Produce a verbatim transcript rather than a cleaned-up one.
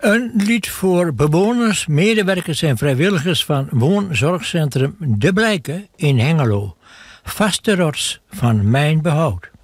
Een lied voor bewoners, medewerkers en vrijwilligers van woonzorgcentrum De Blijke in Hengelo. Vaste rots van mijn behoud.